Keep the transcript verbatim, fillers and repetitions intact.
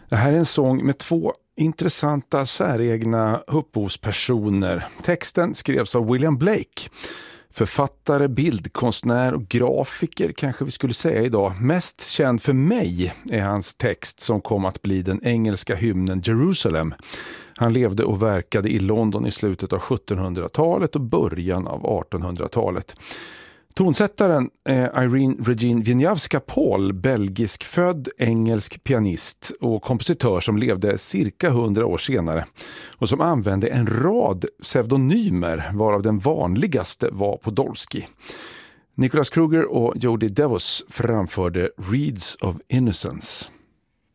Det här är en sång med två intressanta säregna upphovspersoner. Texten skrevs av William Blake. Författare, bildkonstnär och grafiker kanske vi skulle säga idag. Mest känd för mig är hans text som kom att bli den engelska hymnen Jerusalem. Han levde och verkade i London i slutet av sjuttonhundratalet och början av artonhundratalet. Tonsättaren är Irene Regine Wieniawska-Paul, belgisk född engelsk pianist och kompositör som levde cirka hundra år senare och som använde en rad pseudonymer varav den vanligaste var Podolsky. Nicholas Kruger och Jody DeVos framförde Reeds of Innocence.